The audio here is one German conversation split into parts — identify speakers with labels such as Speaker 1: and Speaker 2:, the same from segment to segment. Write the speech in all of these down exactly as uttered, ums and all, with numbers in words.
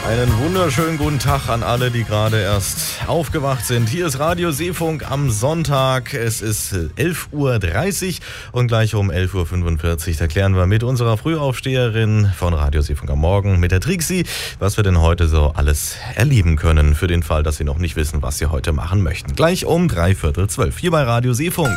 Speaker 1: Einen wunderschönen guten Tag an alle, die gerade erst aufgewacht sind. Hier ist Radio Seefunk am Sonntag. Es ist elf Uhr dreißig und gleich um elf Uhr fünfundvierzig erklären wir mit unserer Frühaufsteherin von Radio Seefunk am Morgen, mit der Trixi, was wir denn heute so alles erleben können, für den Fall, dass Sie noch nicht wissen, was Sie heute machen möchten. Gleich um dreiviertel zwölf, hier bei Radio Seefunk.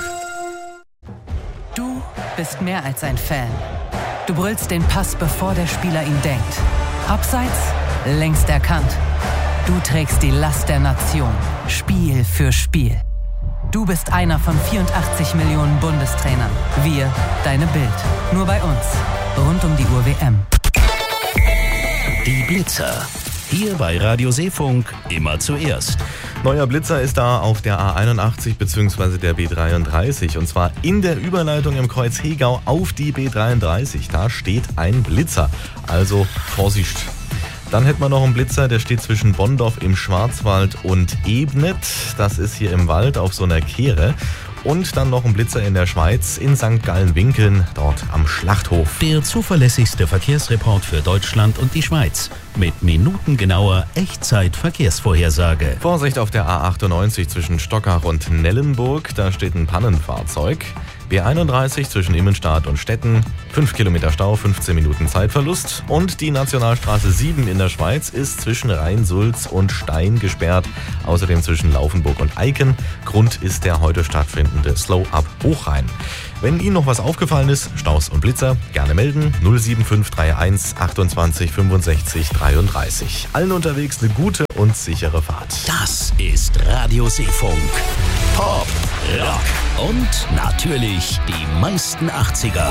Speaker 2: Du bist mehr als ein Fan. Du brüllst den Pass, bevor der Spieler ihn denkt. Abseits, längst erkannt. Du trägst die Last der Nation, Spiel für Spiel. Du bist einer von vierundachtzig Millionen Bundestrainern. Wir, deine Bild. Nur bei uns. Rund um die Uhr W M.
Speaker 3: Die Blitzer. Hier bei Radio Seefunk immer zuerst.
Speaker 1: Neuer Blitzer ist da auf der A einundachtzig bzw. der B dreiunddreißig. Und zwar in der Überleitung im Kreuz Hegau auf die B dreiunddreißig. Da steht ein Blitzer. Also Vorsicht. Dann hätten wir noch einen Blitzer, der steht zwischen Bonndorf im Schwarzwald und Ebnet. Das ist hier im Wald auf so einer Kehre. Und dann noch ein Blitzer in der Schweiz, in Sankt Gallen-Winkeln, dort am Schlachthof.
Speaker 3: Der zuverlässigste Verkehrsreport für Deutschland und die Schweiz. Mit minutengenauer Echtzeit-Verkehrsvorhersage.
Speaker 1: Vorsicht auf der A achtundneunzig zwischen Stockach und Nellenburg, da steht ein Pannenfahrzeug. B einunddreißig zwischen Immenstadt und Stetten, fünf Kilometer Stau, fünfzehn Minuten Zeitverlust. Und die Nationalstraße sieben in der Schweiz ist zwischen Rhein-Sulz und Stein gesperrt. Außerdem zwischen Laufenburg und Eiken. Grund ist der heute stattfindende Slow-Up Hochrhein. Wenn Ihnen noch was aufgefallen ist, Staus und Blitzer, gerne melden. null sieben fünf drei eins achtundzwanzig fünfundsechzig dreiunddreißig. Allen unterwegs eine gute und sichere Fahrt.
Speaker 3: Das ist Radio Seefunk. Pop, Rock und natürlich die meisten achtziger.